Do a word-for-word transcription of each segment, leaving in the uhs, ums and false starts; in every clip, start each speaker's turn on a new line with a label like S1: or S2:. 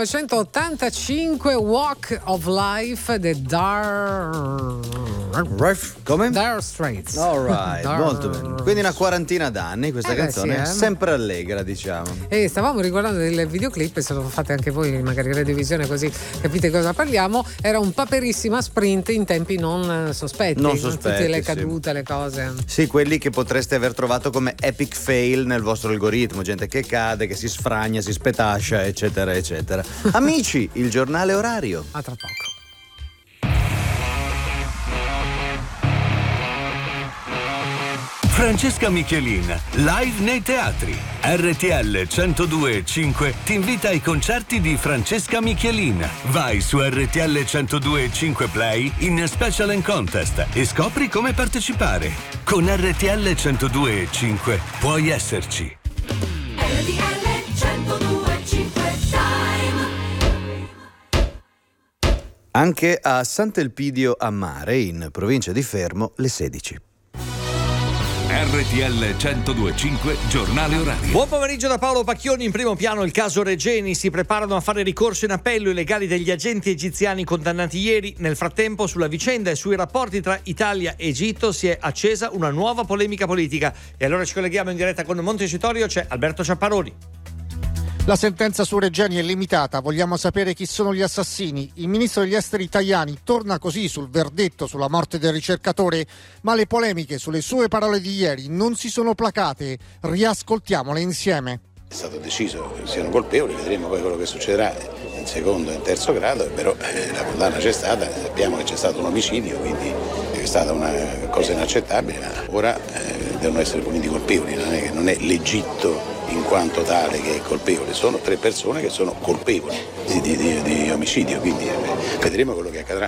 S1: millenovecentottantacinque, Walk of Life, The Dire
S2: Come?
S1: Dire Straits.
S2: All right,
S1: Dire...
S2: molto bene. Quindi una quarantina d'anni questa
S1: eh beh,
S2: canzone
S1: sì,
S2: è
S1: eh.
S2: sempre allegra, diciamo.
S1: E stavamo riguardando del videoclip, se lo fate anche voi magari radiovisione così capite cosa parliamo. Era un paperissima sprint in tempi non sospetti,
S2: Non
S1: con
S2: sospetti,
S1: tutte le
S2: sì.
S1: cadute, le cose.
S2: Sì, quelli che potreste aver trovato come epic fail nel vostro algoritmo, gente che cade, che si sfragna, si spetascia, eccetera, eccetera. Amici, il giornale orario.
S1: A tra poco.
S3: Francesca Michelin, live nei teatri. R T L centodue e cinque ti invita ai concerti di Francesca Michelin. Vai su R T L centodue e cinque Play in Special and Contest e scopri come partecipare. Con R T L centodue e cinque puoi esserci.
S4: R T L centodue e cinque Time.
S2: Anche a Sant'Elpidio a Mare, in provincia di Fermo, le sedici.
S5: R T L centodue e cinque, giornale orario.
S6: Buon pomeriggio da Paolo Pacchioni. In primo piano il caso Regeni. Si preparano a fare ricorso in appello i legali degli agenti egiziani condannati ieri. Nel frattempo, sulla vicenda e sui rapporti tra Italia e Egitto si è accesa una nuova polemica politica. E allora ci colleghiamo in diretta con Montecitorio. C'è Alberto Ciapparoni.
S7: La sentenza su Regeni è limitata, vogliamo sapere chi sono gli assassini. Il ministro degli esteri Tajani torna così sul verdetto sulla morte del ricercatore, ma le polemiche sulle sue parole di ieri non si sono placate. Riascoltiamole insieme.
S8: È stato deciso che siano colpevoli, vedremo poi quello che succederà in secondo e in terzo grado, però eh, la condanna c'è stata, sappiamo che c'è stato un omicidio, quindi è stata una cosa inaccettabile, ma ora eh, devono essere puniti i colpevoli, non è che non è l'Egitto in quanto tale che è colpevole, sono tre persone che sono colpevoli di, di, di, di omicidio, quindi eh, vedremo quello che accadrà.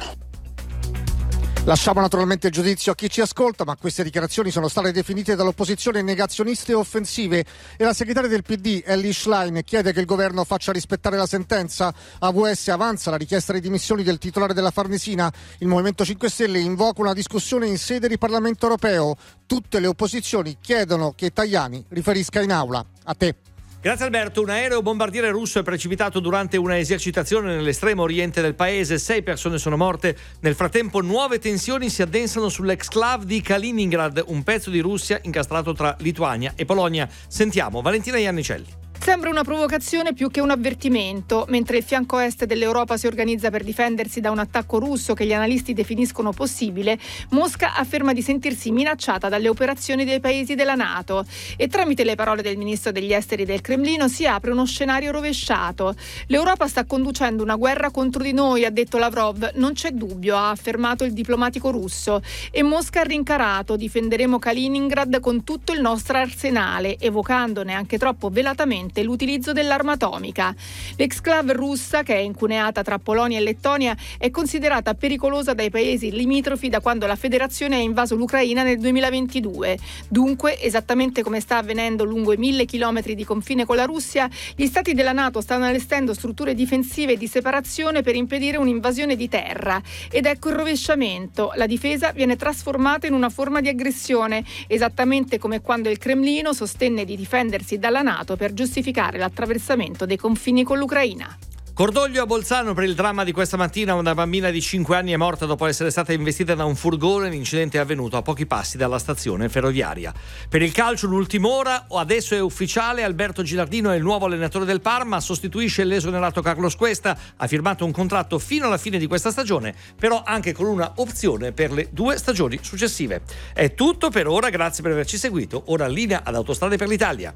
S7: Lasciamo naturalmente il giudizio a chi ci ascolta, ma queste dichiarazioni sono state definite dall'opposizione negazioniste e offensive e la segretaria del P D, Elly Schlein, chiede che il governo faccia rispettare la sentenza. A V S avanza la richiesta di dimissioni del titolare della Farnesina. Il Movimento cinque Stelle invoca una discussione in sede di Parlamento europeo. Tutte le opposizioni chiedono che Tajani riferisca in aula. A te.
S6: Grazie Alberto. Un aereo bombardiere russo è precipitato durante una esercitazione nell'estremo oriente del paese. Sei persone sono morte. Nel frattempo nuove tensioni si addensano sull'exclave di Kaliningrad, un pezzo di Russia incastrato tra Lituania e Polonia. Sentiamo Valentina Iannicelli.
S9: Sembra una provocazione più che un avvertimento. Mentre il fianco est dell'Europa si organizza per difendersi da un attacco russo che gli analisti definiscono possibile, Mosca afferma di sentirsi minacciata dalle operazioni dei paesi della NATO. E tramite le parole del ministro degli esteri del Cremlino si apre uno scenario rovesciato. L'Europa sta conducendo una guerra contro di noi, ha detto Lavrov. Non c'è dubbio, ha affermato il diplomatico russo. E Mosca ha rincarato: difenderemo Kaliningrad con tutto il nostro arsenale, evocando neanche troppo velatamente l'utilizzo dell'arma atomica. L'exclave russa, che è incuneata tra Polonia e Lettonia, è considerata pericolosa dai paesi limitrofi da quando la federazione ha invaso l'Ucraina nel duemilaventidue. Dunque, esattamente come sta avvenendo lungo i mille chilometri di confine con la Russia, gli stati della NATO stanno allestendo strutture difensive di separazione per impedire un'invasione di terra. Ed ecco il rovesciamento: la difesa viene trasformata in una forma di aggressione, esattamente come quando il Cremlino sostenne di difendersi dalla NATO per giustificare l'attraversamento dei confini con l'Ucraina.
S6: Cordoglio a Bolzano per il dramma di questa mattina. Una bambina di cinque anni è morta dopo essere stata investita da un furgone. L'incidente è avvenuto a pochi passi dalla stazione ferroviaria. Per il calcio l'ultima ora, adesso è ufficiale: Alberto Gilardino è il nuovo allenatore del Parma, sostituisce l'esonerato Carlos Cuesta, ha firmato un contratto fino alla fine di questa stagione, però anche con una opzione per le due stagioni successive. È tutto per ora, grazie per averci seguito. Ora linea ad Autostrade per l'Italia.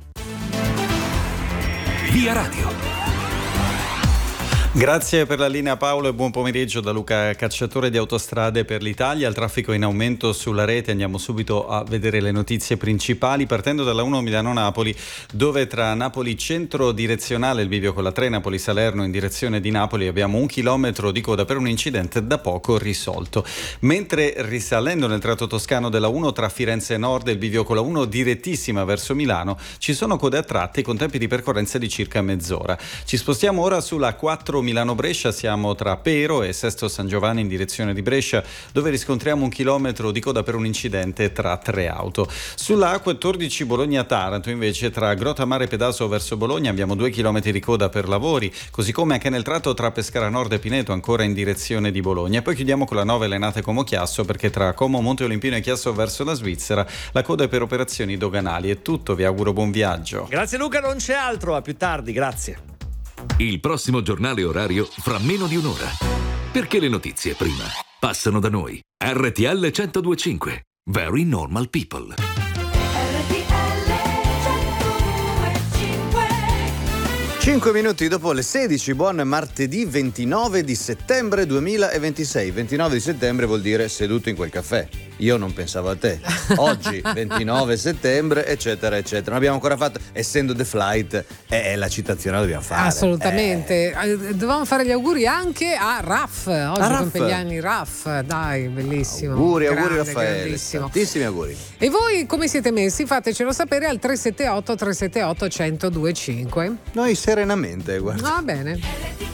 S5: Via Radio.
S10: Grazie per la linea Paolo e buon pomeriggio da Luca Cacciatore di Autostrade per l'Italia. Il traffico in aumento sulla rete, andiamo subito a vedere le notizie principali partendo dalla uno Milano-Napoli, dove tra Napoli centro direzionale, il bivio con la tre Napoli-Salerno in direzione di Napoli, abbiamo un chilometro di coda per un incidente da poco risolto, mentre risalendo nel tratto toscano della uno tra Firenze Nord e il bivio con la uno direttissima verso Milano ci sono code a tratti con tempi di percorrenza di circa mezz'ora. Ci spostiamo ora sulla quattro metro Milano-Brescia siamo tra Pero e Sesto San Giovanni in direzione di Brescia, dove riscontriamo un chilometro di coda per un incidente tra tre auto. Sulla A quattordici Bologna-Taranto invece tra Grotta Mare Pedaso verso Bologna abbiamo due chilometri di coda per lavori, così come anche nel tratto tra Pescara Nord e Pineto ancora in direzione di Bologna. E poi chiudiamo con la nove Lenate Como Chiasso, perché tra Como, Monte Olimpino e Chiasso verso la Svizzera la coda è per operazioni doganali. È tutto, vi auguro buon viaggio.
S6: Grazie Luca, non c'è altro, a più tardi, grazie.
S5: Il prossimo giornale orario fra meno di un'ora. Perché le notizie prima passano da noi. R T L centodue e cinque. Very normal people.
S2: cinque minuti dopo le sedici, buon martedì ventinove di settembre duemilaventisei. ventinove di settembre vuol dire seduto in quel caffè. Io non pensavo a te. Oggi, ventinove settembre, eccetera, eccetera. Non abbiamo ancora fatto, essendo The Flight, è la citazione la dobbiamo fare.
S1: Assolutamente. Eh. Dovevamo fare gli auguri anche a Raff. Oggi
S2: a
S1: compie gli anni Raff. Dai, bellissimo.
S2: Auguri,
S1: grande,
S2: auguri Raffaele. Tantissimi auguri.
S1: E voi come siete messi? Fatecelo sapere al tre sette otto tre sette otto uno zero due cinque.
S2: Noi serenamente, guarda.
S1: Va bene.